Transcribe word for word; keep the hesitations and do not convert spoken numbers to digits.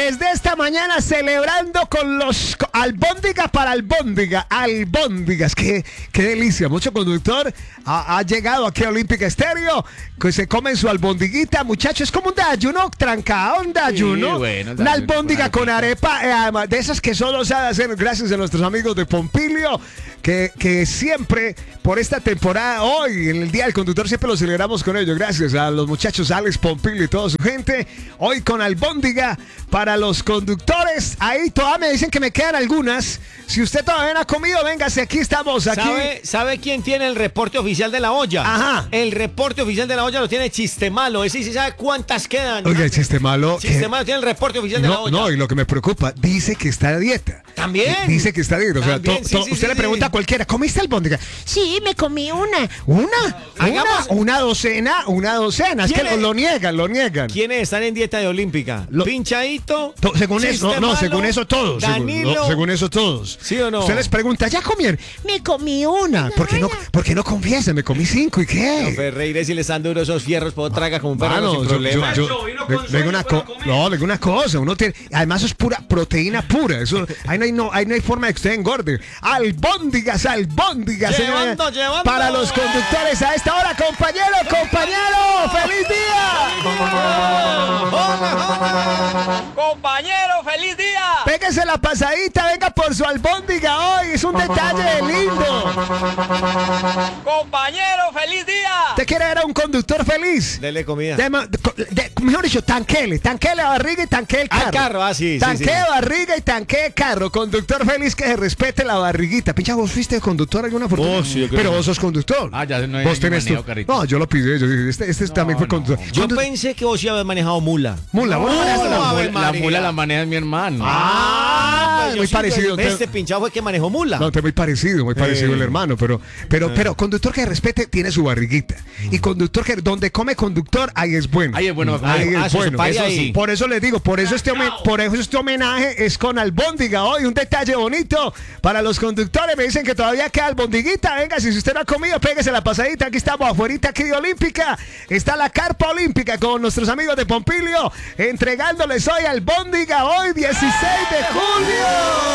desde esta mañana celebrando con los co- albóndiga para albóndiga, albóndigas, qué, qué delicia. Mucho conductor ha, ha llegado aquí a Olímpica Estéreo, que se comen su albondiguita, muchachos, es como un desayuno trancado, un desayuno, Sí, bueno, una desayuno albóndiga con con arepa, eh, además, de esas que solo se ha de hacer gracias a nuestros amigos de Pompilio, que, que siempre por esta temporada, hoy en el Día del Conductor, siempre lo celebramos con ellos, gracias a los muchachos Alex Pompilio y toda su gente. Hoy con albóndiga para los conductores. Ahí todavía me dicen que me quedan algunas. Si usted todavía no ha comido, véngase, aquí estamos. Aquí. ¿Sabe, ¿Sabe quién tiene el reporte oficial de la olla? Ajá. El reporte oficial de la olla lo tiene Chiste Malo. Ese sí sabe cuántas quedan. Oiga, el chiste malo. Chiste que- Malo tiene el reporte oficial de la No, olla. no, y lo que me preocupa, dice que está a dieta. ¿También? Dice que está a dieta. O sea, También, to- sí, to- sí, usted sí, le pregunta sí. a cualquiera, ¿comiste albóndiga? Sí, me comí una. ¿Una? Hagamos- ¿Una? Una docena, una docena. Es que ¿Quién lo, es? lo niegan, lo niegan. ¿Quiénes están en dieta de Olímpica? Lo- Pinchadito. To- según Chiste eso, no, no, Malo, según eso todos. Según, Danilo. no, según eso todos. ¿Sí o no? Usted les pregunta, ¿ya comieron? Me comí una. ¿Por qué no, por qué no confiesa? Me comí cinco, ¿y qué? No, Ferreira, si les dan duros esos fierros, puedo traga como un perro Mano, sin yo- problema. yo- yo- le- le digo una co- no, le digo una cosa, uno tiene, además eso es pura proteína pura, eso, ahí no hay, no, ahí no hay forma de que usted engorde. Albóndigas, albóndigas, Llevando, señora, llevando. para los conductores a esta hora, compañero, compañero, feliz día. Compañero, feliz día. Pégase la pasadita, venga por su albóndiga hoy, es un detalle lindo. Compañero, feliz día. ¿Usted quiere ver a un conductor feliz? Dele comida. De- de- de- mejor dicho, tanquele, tanquele la barriga y tanquele el Ah, carro. el carro, ah, sí, sí, Tanquee sí. barriga y tanquee carro. Conductor feliz que se respete la barriguita. Pincha, ¿vos fuiste conductor alguna fortuna? Oh, sí, yo creo Pero que- vos sos conductor. Ah, ya no hay Vos ni tenés tu... manejo, carrito. No, yo lo pide. Yo dije, este, este también fue no. conductor. Yo Condu- pensé que vos ya habías manejado mula. Mula, vos no No, manejaste la a mula. ver, La María. mula la maneja mi hermano. Ah, Pues yo muy sí, parecido. Este te- pinchado fue que manejó mula. No, te muy parecido, muy parecido Eh. el hermano, pero, pero, pero conductor que respete tiene su barriguita. Y conductor que donde come conductor, ahí es bueno. Ahí es bueno. Ahí Ah, es su bueno. paria Eso ahí. sí. Por eso les digo, por eso este homen- por eso este homenaje es con albóndiga hoy, un detalle bonito para los conductores. Me dicen que todavía queda albondiguita. Venga, si usted no ha comido, pégese la pasadita. Aquí estamos afuera aquí de Olímpica. Está la carpa olímpica con nuestros amigos de Pompilio, entregándoles hoy albóndiga hoy dieciséis de julio.